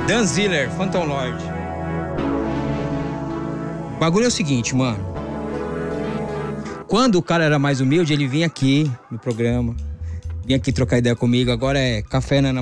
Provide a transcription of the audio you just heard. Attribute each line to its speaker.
Speaker 1: Dan Ziller, Phantom Lord. O bagulho é o seguinte, mano. Quando o cara era mais humilde, ele vinha aqui no programa. Vinha aqui trocar ideia comigo. Agora é café na